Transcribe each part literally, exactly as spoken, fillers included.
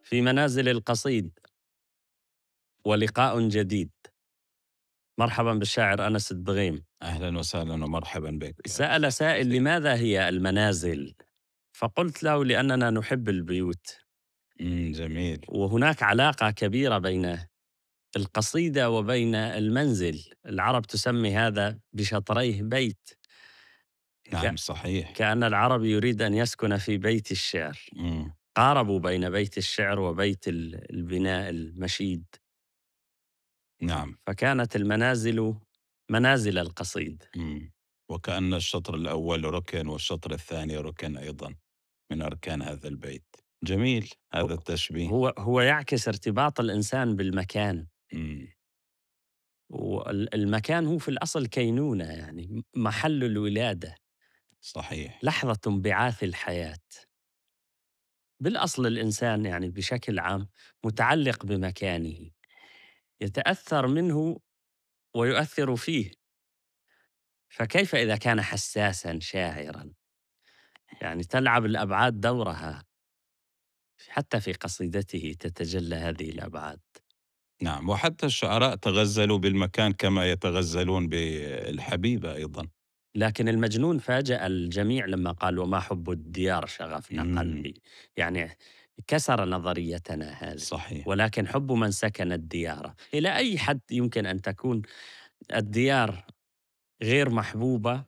في منازل القصيد ولقاء جديد. مرحبا بالشاعر أنس الدغيم. أهلا وسهلا ومرحبا بك سأل أستاذ سائل: حسين. لماذا هي المنازل؟ فقلت له: لأننا نحب البيوت، امم جميل. وهناك علاقة كبيرة بين القصيدة وبين المنزل. العرب تسمي هذا بشطريه بيت، نعم ك- صحيح. كأن العرب يريد أن يسكن في بيت الشعر. امم قاربوا بين بيت الشعر وبيت ال- البناء المشيد، نعم. فكانت المنازل منازل القصيد. امم وكأن الشطر الأول ركن والشطر الثاني ركن أيضا من أركان هذا البيت. جميل هذا التشبيه. هو هو يعكس ارتباط الإنسان بالمكان، امم والمكان هو في الأصل كينونة، يعني محل الولادة، صحيح. لحظة انبعاث الحياة. بالأصل الإنسان يعني بشكل عام متعلق بمكانه، يتأثر منه ويؤثر فيه. فكيف إذا كان حساسا شاعرا؟ يعني تلعب الأبعاد دورها، حتى في قصيدته تتجلى هذه الأبعاد. نعم، وحتى الشعراء تغزلوا بالمكان كما يتغزلون بالحبيبة أيضا. لكن المجنون فاجأ الجميع لما قال: وما حب الديار شغفنا امم قلبي. يعني كسر نظريتنا هذه. صحيح. ولكن حب من سكن الديار، إلى أي حد يمكن أن تكون الديار غير محبوبة،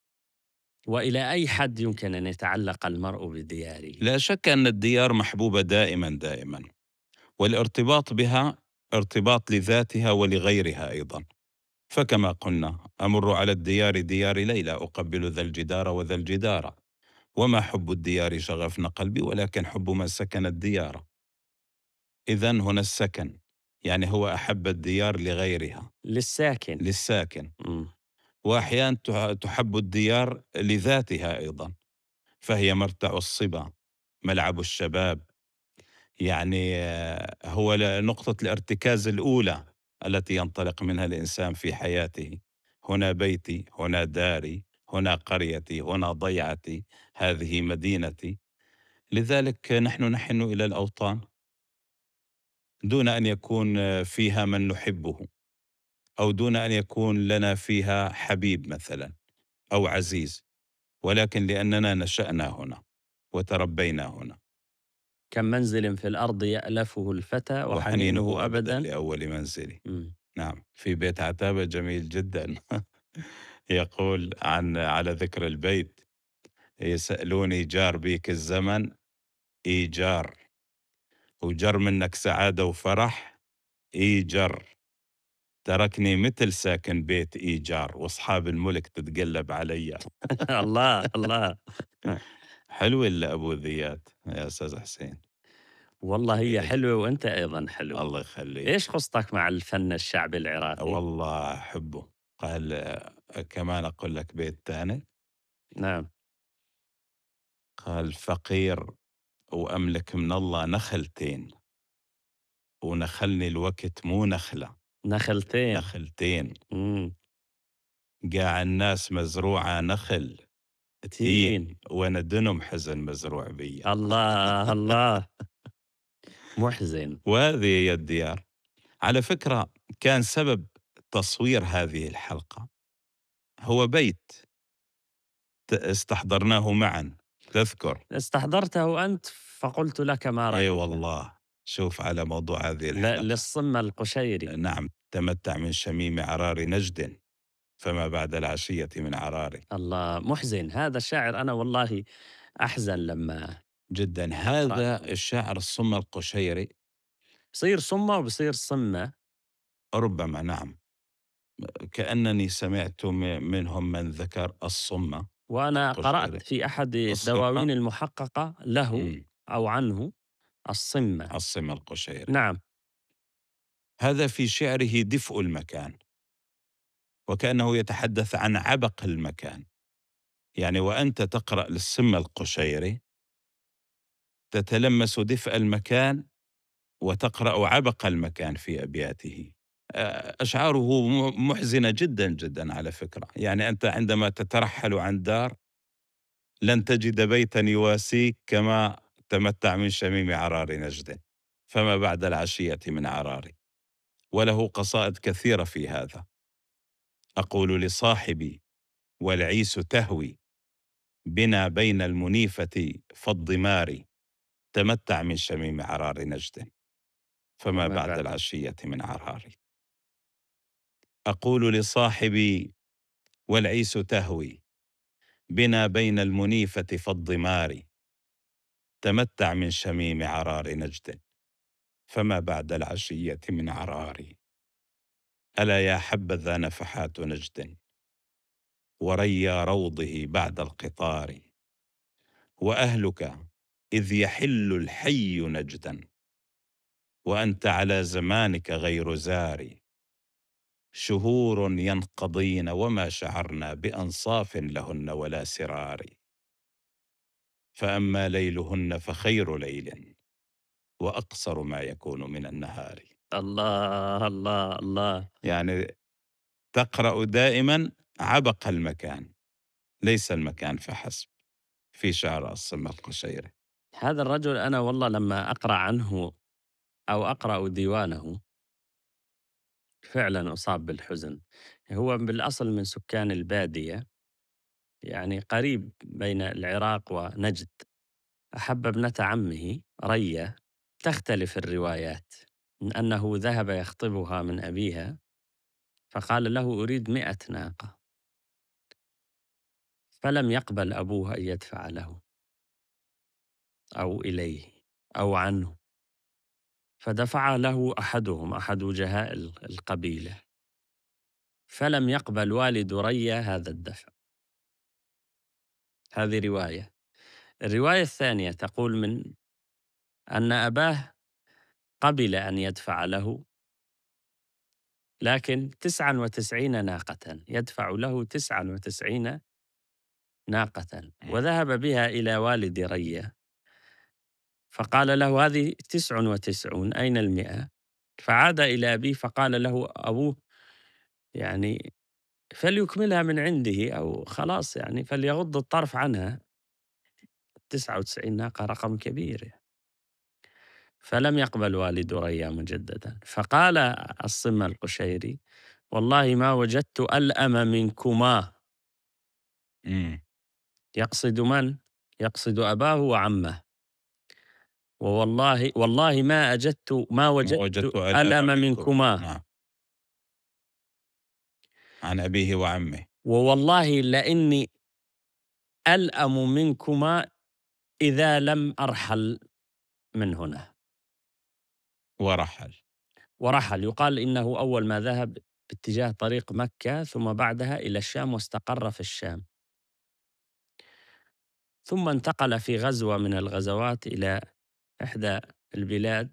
وإلى أي حد يمكن أن يتعلق المرء بدياره؟ لا شك أن الديار محبوبة دائما دائما، والارتباط بها ارتباط لذاتها ولغيرها أيضا. فكما قلنا: أمر على الديار ديار ليلى أقبل ذا الجدار وذا الجدار، وما حب الديار شغفنا قلبي ولكن حب من سكن الديار. إذن هنا السكن، يعني هو أحب الديار لغيرها، للساكن. للساكن. مم. وأحيانا تح- تحب الديار لذاتها أيضا، فهي مرتع الصبا، ملعب الشباب. يعني آه، هو ل- نقطة الارتكاز الأولى التي ينطلق منها الإنسان في حياته. هنا بيتي، هنا داري، هنا قريتي، هنا ضيعتي، هذه مدينتي. لذلك نحن نحن إلى الأوطان دون أن يكون آه، فيها من نحبه، أو دون أن يكون لنا فيها حبيب مثلا أو عزيز، ولكن لأننا نشأنا هنا وتربينا هنا. كم منزل في الأرض يألفه الفتى وحنينه وحنينه أبدا أبدا. لأول منزلي. مم. نعم، في بيت عتابة جميل جدا. يقول عن على ذكر البيت: يسألوني جار بيك الزمن، إيجار، وجر منك سعادة وفرح، إيجر، تركني مثل ساكن بيت إيجار، وأصحاب الملك تتقلب علي. الله الله. حلو إلا أبو ذيات يا أستاذ حسين. والله هي جميل. حلوة وأنت أيضا حلو. الله يخليك. إيش قصتك مع الفن الشعبي العراقي؟ والله أحبه. قال آه، كمان أقول لك بيت تاني. نعم. قال: فقير وأملك من الله نخلتين، ونخلني الوقت مو نخلة، نخلتين. نخلتين، مم. قاع الناس مزروعة نخل تين. تين، وأنا دنم حزن مزروع بيا. الله الله. محزن. وهذه هي الديار. على فكرة، كان سبب تصوير هذه الحلقة هو بيت ت- استحضرناه معا، تذكر؟ استحضرته أنت فقلت لك ما اي رأيك. والله. شوف على موضوع هذه ل- الحلقة: للصمة القشيري. نعم، تمتع من شميم عرار نجد، فما بعد العشية من عرار. الله، محزن هذا الشاعر. أنا والله أحزن لما جدا. أقرأ. هذا الشاعر الصم القشيري. بصير صمة وبصير صمة. ربما، نعم، كأنني سمعت م- منهم من ذكر الصم وأنا قرأت القشيري. في أحد الصم. الدواوين المحققة له مم. أو عنه الصمة. الصم القشيري. نعم. هذا في شعره دفء المكان، وكأنه يتحدث عن عبق المكان. يعني وأنت تقرأ للصم القشيري تتلمس دفء المكان، وتقرأ عبق المكان في أبياته. آه، أشعاره م- محزنة جدا جدا على فكرة. يعني أنت عندما تترحل عن دار لن تجد بيتا يواسيك كما تمتع من شميم عرار نجد. فما بعد العشية من عراري. وله قصائد كثيرة في هذا. أقول لصاحبي والعيس تهوي بنا بين المنيفة فالضمار، تمتع من شميم عرار نجد فما وما بعد بعد. العشية من عراري. أقول لصاحبي والعيس تهوي بنا بين المنيفة فالضمار، تمتع من شميم عرار نجد فما بعد العشية من عراري. ألا يا حبذا نفحات نجد وريا روضه بعد القطار، وأهلك إذ يحل الحي نجدا وأنت على زمانك غير زار. شهور ينقضين وما شعرنا بأنصاف لهن ولا سرار، فأما ليلهن فخير ليل وأقصر ما يكون من النهار. الله، الله، الله! يعني تقرأ دائما عبق المكان ليس المكان فحسب، في شعر الصم القشيري. هذا الرجل أنا والله لمّا أقرأ عنه أو أقرأ ديوانه فعلًا أصاب بالحزن. هو بالأصل من سكان البادية، يعني قريب بين العراق ونجد. أحب ابنة عمه ريا. تختلف الروايات من أنه ذهب يخطبها من أبيها فقال له أريد مئة ناقة، فلم يقبل أبوها أن يدفع له أو إليه أو عنه، فدفع له أحدهم أحد وجهاء ال- القبيلة، فلم يقبل والد ريا هذا الدفع. هذه رواية. الرواية الثانية تقول من أن أباه قبل أن يدفع له، لكن تسعة وتسعين ناقة، يدفع له تسعة وتسعين ناقة، وذهب بها إلى والد ريا فقال له هذه تسع وتسعون أين المئة؟ فعاد إلى أبيه فقال له أبوه يعني فليكملها من عنده أو خلاص يعني فليغض الطرف عنها. تسعة وتسعين ناقة رقم كبير. فلم يقبل والد ريا مجددا، فقال الصم القشيري والله ما وجدت ألأم منكما. مم. يقصد من؟ يقصد أباه وعمه. ووالله والله ما أجدت ما ما وجدت وجدت ألأم ألم منكم، منكما. نعم، عن أبيه وعمه. ووالله لإني ألأم منكما إذا لم أرحل من هنا. ورحل. ورحل. يقال إنه أول ما ذهب باتجاه طريق مكة ثم بعدها إلى الشام واستقر في الشام، ثم انتقل في غزوة من الغزوات إلى إحدى البلاد،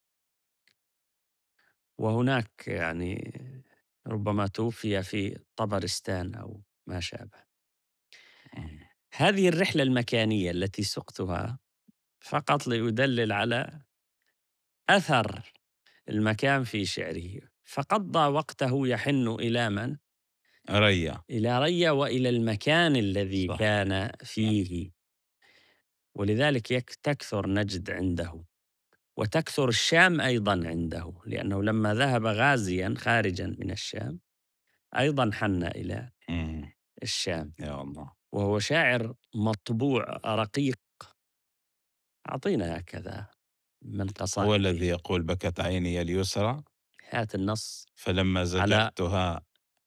وهناك يعني ربما توفي في طبرستان أو ما شابه. مم. هذه الرحلة المكانية التي سقتها فقط لأدلل على أثر المكان في شعره. فقضى وقته يحن إلى من؟ ريا. إلى ريا وإلى المكان الذي صح. كان فيه. ولذلك يك تكثر نجد عنده، وتكثر الشام أيضا عنده، لأنه لما ذهب غازيا خارجا من الشام أيضا حن إلى مم. الشام. يا الله. وهو شاعر مطبوع رقيق. أعطينا هكذا من هو الذي قصائده. يقول بكت عيني اليسرى هات النص فلما على زجرتها